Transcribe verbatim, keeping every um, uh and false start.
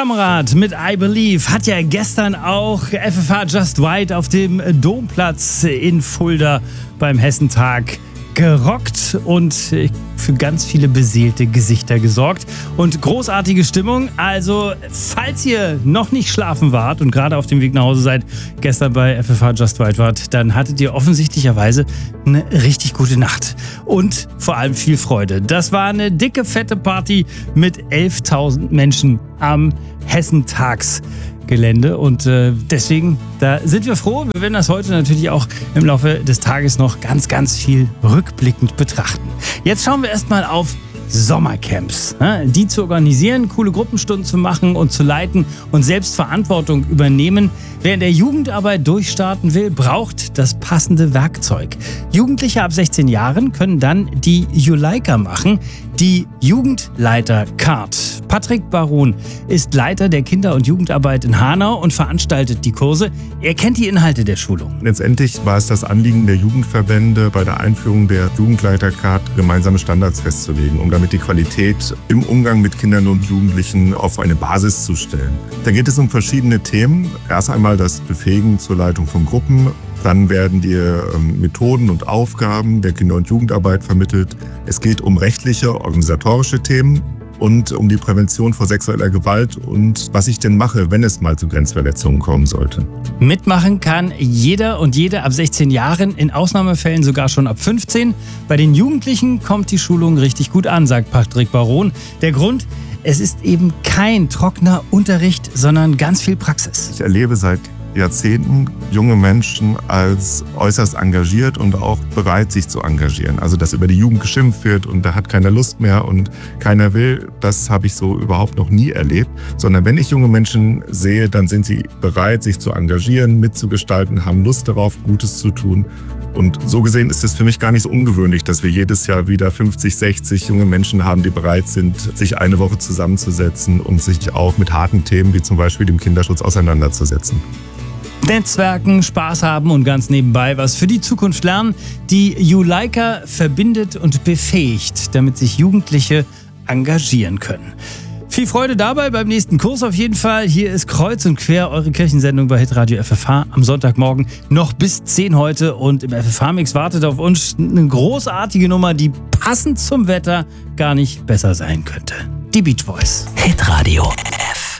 Kamerad mit I Believe hat ja gestern auch F F H Just White auf dem Domplatz in Fulda beim Hessentag gerockt und für ganz viele beseelte Gesichter gesorgt und großartige Stimmung. Also, falls ihr noch nicht schlafen wart und gerade auf dem Weg nach Hause seid, gestern bei F F H Just White wart, dann hattet ihr offensichtlicherweise eine richtig gute Nacht und vor allem viel Freude. Das war eine dicke, fette Party mit elftausend Menschen am Hessentagsgelände und äh, deswegen, da sind wir froh. Wir werden das heute natürlich auch im Laufe des Tages noch ganz, ganz viel rückblickend betrachten. Jetzt schauen wir erstmal auf Sommercamps, ne? Die zu organisieren, coole Gruppenstunden zu machen und zu leiten und selbst Verantwortung übernehmen. Wer in der Jugendarbeit durchstarten will, braucht das passende Werkzeug. Jugendliche ab sechzehn Jahren können dann die Juleika machen, die Jugendleiter-Card. Patrick Baron ist Leiter der Kinder- und Jugendarbeit in Hanau und veranstaltet die Kurse. Er kennt die Inhalte der Schulung. Letztendlich war es das Anliegen der Jugendverbände, bei der Einführung der Jugendleiter-Card gemeinsame Standards festzulegen, um damit die Qualität im Umgang mit Kindern und Jugendlichen auf eine Basis zu stellen. Da geht es um verschiedene Themen. Erst einmal das Befähigen zur Leitung von Gruppen. Dann werden dir ähm, Methoden und Aufgaben der Kinder- und Jugendarbeit vermittelt. Es geht um rechtliche, organisatorische Themen und um die Prävention vor sexueller Gewalt und was ich denn mache, wenn es mal zu Grenzverletzungen kommen sollte. Mitmachen kann jeder und jede ab sechzehn Jahren, in Ausnahmefällen sogar schon ab fünfzehn. Bei den Jugendlichen kommt die Schulung richtig gut an, sagt Patrick Baron. Der Grund: Es ist eben kein trockener Unterricht, sondern ganz viel Praxis. Ich erlebe seit Jahrzehnten junge Menschen als äußerst engagiert und auch bereit, sich zu engagieren. Also, dass über die Jugend geschimpft wird und da hat keiner Lust mehr und keiner will, das habe ich so überhaupt noch nie erlebt. Sondern wenn ich junge Menschen sehe, dann sind sie bereit, sich zu engagieren, mitzugestalten, haben Lust darauf, Gutes zu tun. Und so gesehen ist es für mich gar nicht so ungewöhnlich, dass wir jedes Jahr wieder fünfzig, sechzig junge Menschen haben, die bereit sind, sich eine Woche zusammenzusetzen und sich auch mit harten Themen wie zum Beispiel dem Kinderschutz auseinanderzusetzen. Netzwerken, Spaß haben und ganz nebenbei was für die Zukunft lernen. Die Juleika verbindet und befähigt, damit sich Jugendliche engagieren können. Viel Freude dabei beim nächsten Kurs auf jeden Fall. Hier ist Kreuz und Quer, eure Kirchensendung bei Hitradio F F H am Sonntagmorgen noch bis zehn heute. Und im F F H-Mix wartet auf uns eine großartige Nummer, die passend zum Wetter gar nicht besser sein könnte. Die Beach Boys. Hitradio F F H.